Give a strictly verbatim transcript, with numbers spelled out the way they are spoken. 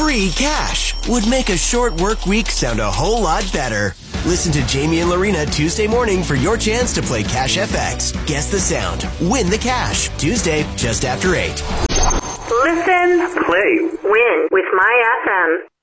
free cash would make a short work week sound a whole lot better. Listen to Jamie and Lorena Tuesday morning for your chance to play Cash F X. Guess the sound. Win the cash. Tuesday, just after eight. Listen, play, win with My F M.